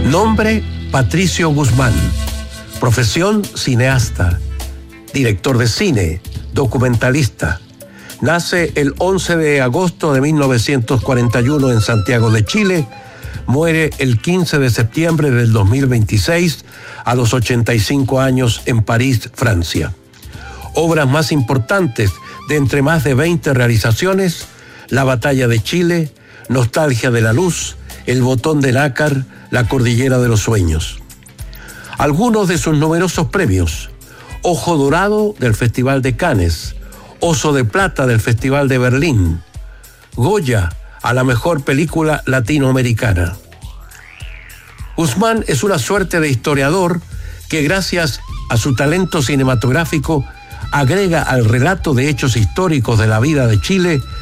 Nombre: Patricio Guzmán. Profesión: cineasta, director de cine, documentalista. Nace el 11 de agosto de 1941 en Santiago de Chile. Muere el 15 de septiembre del 2026 a los 85 años en París, Francia. Obras más importantes, de entre más de 20 realizaciones: La Batalla de Chile, Nostalgia de la Luz, El Botón de Nácar, La Cordillera de los Sueños. Algunos de sus numerosos premios: Ojo Dorado del Festival de Cannes, Oso de Plata del Festival de Berlín, Goya a la mejor película latinoamericana. Guzmán es una suerte de historiador que, gracias a su talento cinematográfico, agrega al relato de hechos históricos de la vida de Chile